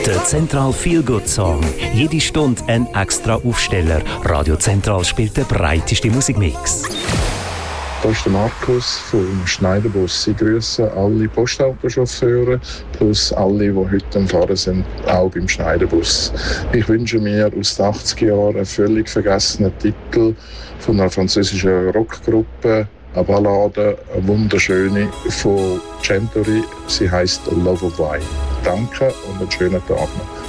Der Zentral Feel Good Song. Jede Stunde ein extra Aufsteller. Radio Zentral spielt den breitesten Musikmix. Das ist der Markus vom Schneiderbus. Ich grüße alle Postautochauffeure plus alle, die heute am Fahren sind, auch beim Schneiderbus. Ich wünsche mir aus den 80er Jahren einen völlig vergessenen Titel von einer französischen Rockgruppe, eine Ballade, eine wunderschöne von Century. Sie heisst Love of Wine. Danke und einen schönen Tag noch.